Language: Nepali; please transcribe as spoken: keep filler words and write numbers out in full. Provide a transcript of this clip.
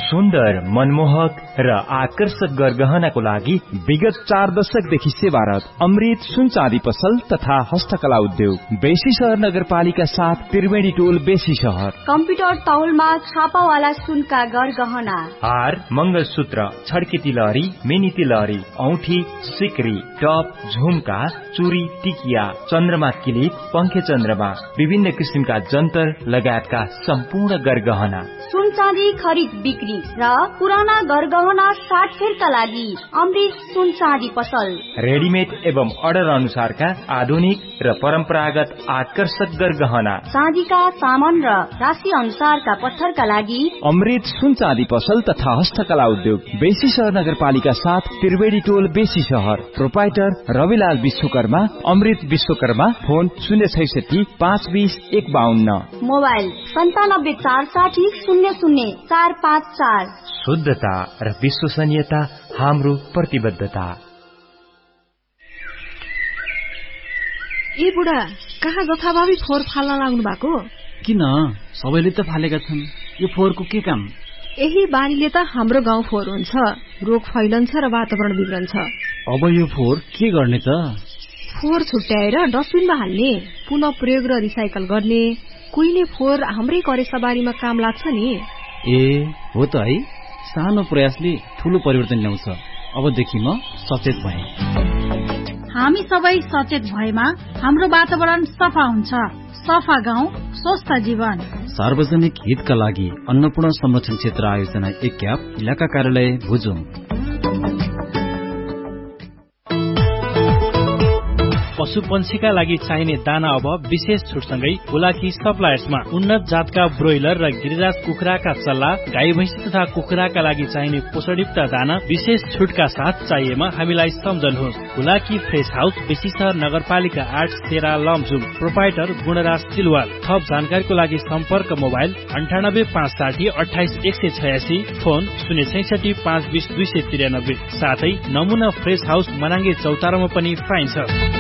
सुन्दर, मनमोहक र आकर्षक गरगहनाको लागि विगत चार दशकदेखि सेवारत अमृत सुन चाँदी पसल तथा हस्तकला उद्योग बेसी शहर नगरपालिका साथ त्रिवेणी टोल बेसी शहर। कम्प्युटर तौलमा छापावाला सुनका गरगहना, हार, मंगलसूत्र, छड्के तिलहरी, मिनी तिलहरी, औठी, सिक्री, टप, झुम्का, चुरी, टिकिया, चन्द्रमा किलिप, पंखे चन्द्रमा, विभिन्न किसिमका जन्तर लगायतका सम्पूर्ण गरगहना। सुन चाँदी खरिद बिक्री र पुराना गरगहना साटफेरका लागि अमृत सुन चाँदी पसल। रेडिमेड एवं अर्डर अनुसारका आधुनिक र परम्परागत आकर्षक गरगहना, चाँदीका सामान र राशि अनुसारका पत्थरका लागि अमृत सुन चाँदी पसल तथा हस्तकला उद्योग बेसी शहर नगरपालिका साथ त्रिवेणी टोल बेसी शहर। प्रोपाइटर रविलाल विश्वकर्मा, अमृत विश्वकर्मा। फोन शून्य छैसठी पाँच बीस एक बाहन्न। मोबाइल सन्तानब्बे चार साठी शून्य शून्य चार पाँच चार। शुद्धता र विश्वसनीयता हाम्रो प्रतिबद्धता। ए बुढा, कहाँ जथाभावी फोहोर फाल्न लाग्नु भएको? किन? सबैले त फालेका छन्, यो फोहोरको के काम? यही बानीले त हाम्रो गाउँ फोहोर हुन्छ, रोग फैलन्छ र वातावरण बिग्रन्छ। अब यो फोहोर के गर्ने त? फोहोर छुट्याएर डस्टबिनमा हाल्ने, पुनः प्रयोग र रिसाइकल गर्ने। कोहीले फोहोर हाम्रै करेसाबारीमा काम लाग्छ नि। ए हो त है, सानो प्रयासले ठूलो परिवर्तन ल्याउँछ। अबदेखि म सचेत भएँ। हामी सबै सचेत भएमा हाम्रो वातावरण सफा हुन्छ। सफा गाउँ स्वस्थ जीवन। सार्वजनिक हितका लागि अन्नपूर्ण संरक्षण क्षेत्र आयोजना एक क्याप, इलाका कार्यालय भुजुङ। पशु पंक्षीका लागि चाहिने दाना अब विशेष छुटसँगै हुलाकी सप्लायर्समा उन्नत जातका ब्रोइलर र गिरिराज कुखुराका चल्ला, गाई भैँसी तथा कुखुराका लागि चाहिने पोषणयुक्त दाना विशेष छुटका साथ चाहिएमा हामीलाई सम्झनुहोस्। हुलाकी फ्रेश हाउस, बेसी शहर नगरपालिका आठ, तेरा लमजुम। प्रोपाइटर गुणराज सिलवाल। थप जानकारीको लागि सम्पर्क मोबाइल अन्ठानब्बे पाँच साठी अठाइस एक सय छयासी, फोन शून्य छैसठी पाँच बीस दुई सय त्रियानब्बे। साथै नमुना फ्रेश हाउस मनाङ्गे चौतारामा पनि पाइन्छ।